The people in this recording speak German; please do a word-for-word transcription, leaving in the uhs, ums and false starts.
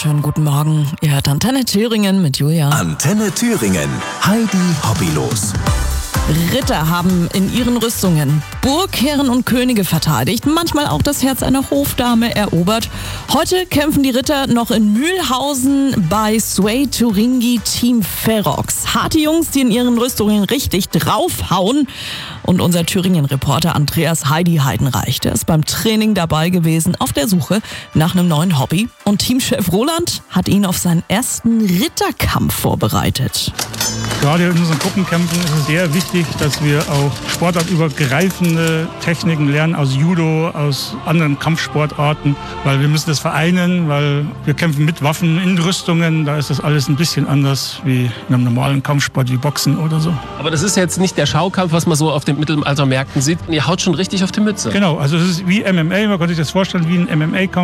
wunderschönen guten Morgen. Ihr hört Antenne Thüringen mit Julia. Antenne Thüringen. Heidi Hobbylos. Ritter haben in ihren Rüstungen Burgherren und Könige verteidigt, manchmal auch das Herz einer Hofdame erobert. Heute kämpfen die Ritter noch in Mühlhausen bei Sway Turingi Team Ferox. Harte Jungs, die in ihren Rüstungen richtig draufhauen. Und unser Thüringen-Reporter Andreas Heidi Heidenreich, der ist beim Training dabei gewesen, auf der Suche nach einem neuen Hobby. Und Teamchef Roland hat ihn auf seinen ersten Ritterkampf vorbereitet. Gerade in unseren Gruppenkämpfen ist es sehr wichtig, dass wir auch sportartübergreifende Techniken lernen aus Judo, aus anderen Kampfsportarten, weil wir müssen das vereinen, weil wir kämpfen mit Waffen in Rüstungen, da ist das alles ein bisschen anders wie in einem normalen Kampfsport wie Boxen oder so. Aber das ist jetzt nicht der Schaukampf, was man so auf den Mittelaltermärkten sieht. Ihr haut schon richtig auf die Mütze. Genau, also es ist wie M M A, man kann sich das vorstellen wie ein M M A-Kampf.